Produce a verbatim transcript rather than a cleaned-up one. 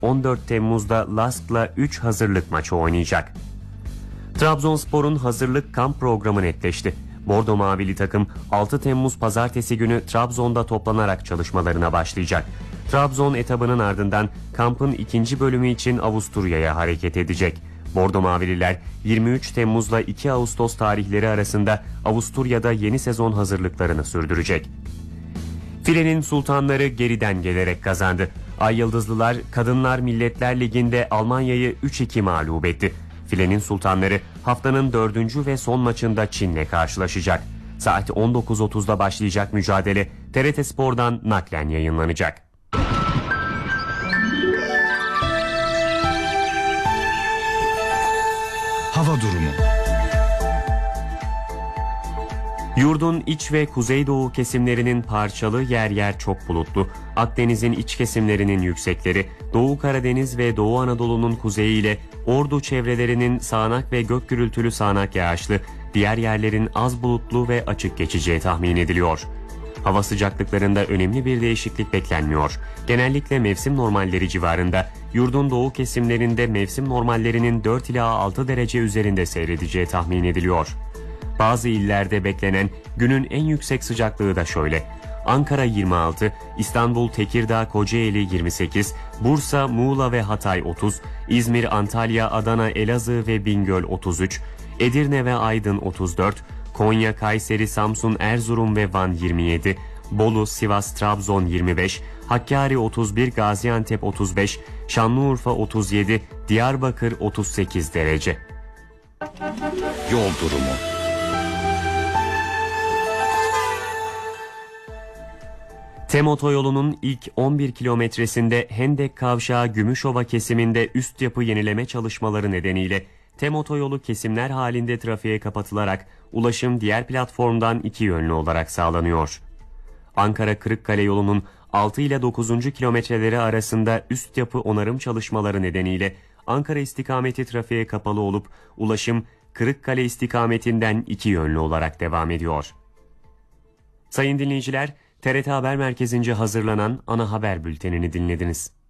on dört Temmuz'da Lask'la üç hazırlık maçı oynayacak. Trabzonspor'un hazırlık kamp programı netleşti. Bordo Mavili takım altı Temmuz Pazartesi günü Trabzon'da toplanarak çalışmalarına başlayacak. Trabzon etabının ardından kampın ikinci bölümü için Avusturya'ya hareket edecek. Bordo Mavililer yirmi üç Temmuz'la iki Ağustos tarihleri arasında Avusturya'da yeni sezon hazırlıklarını sürdürecek. Filenin sultanları geriden gelerek kazandı. Ay Yıldızlılar Kadınlar Milletler Ligi'nde Almanya'yı üç iki mağlup etti. Filenin sultanları haftanın dördüncü ve son maçında Çin'le karşılaşacak. Saat on dokuz otuzda başlayacak mücadele T R T Spor'dan naklen yayınlanacak. Hava durumu. Yurdun iç ve kuzeydoğu kesimlerinin parçalı yer yer çok bulutlu. Akdeniz'in iç kesimlerinin yüksekleri, Doğu Karadeniz ve Doğu Anadolu'nun kuzeyi ile Ordu çevrelerinin sağanak ve gök gürültülü sağanak yağışlı, diğer yerlerin az bulutlu ve açık geçeceği tahmin ediliyor. Hava sıcaklıklarında önemli bir değişiklik beklenmiyor. Genellikle mevsim normalleri civarında, yurdun doğu kesimlerinde mevsim normallerinin dört ila altı derece üzerinde seyredeceği tahmin ediliyor. Bazı illerde beklenen günün en yüksek sıcaklığı da şöyle: Ankara yirmi altı, İstanbul, Tekirdağ, Kocaeli yirmi sekiz, Bursa, Muğla ve Hatay otuz, İzmir, Antalya, Adana, Elazığ ve Bingöl otuz üç, Edirne ve Aydın otuz dört, Konya, Kayseri, Samsun, Erzurum ve Van yirmi yedi, Bolu, Sivas, Trabzon yirmi beş, Hakkari otuz bir, Gaziantep otuz beş, Şanlıurfa otuz yedi, Diyarbakır otuz sekiz derece. Yol durumu. TEM otoyolunun ilk on bir kilometresinde Hendek Kavşağı Gümüşova kesiminde üst yapı yenileme çalışmaları nedeniyle TEM otoyolu kesimler halinde trafiğe kapatılarak ulaşım diğer platformdan iki yönlü olarak sağlanıyor. Ankara-Kırıkkale yolunun altı ile dokuzuncu kilometreleri arasında üst yapı onarım çalışmaları nedeniyle Ankara istikameti trafiğe kapalı olup ulaşım Kırıkkale istikametinden iki yönlü olarak devam ediyor. Sayın dinleyiciler, T R T Haber Merkezi'nce hazırlanan ana haber bültenini dinlediniz.